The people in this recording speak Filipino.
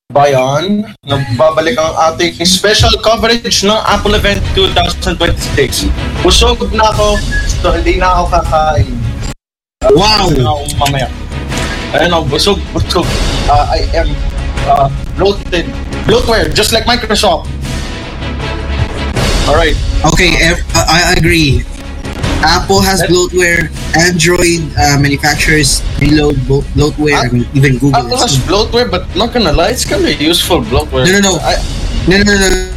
Bayan, nagbabalik ang ating special coverage ng Apple Event 2026. Busog na ako, so hindi na ako kakain. Wow! Mamaya. Ayun ako, busog. I am bloated. Bloatware, just like Microsoft. Alright. Okay, I agree. Apple has bloatware. Android manufacturers reload bloatware. I mean, even Google. Apple has bloatware, but not gonna lie, it's kind of useful bloatware. No.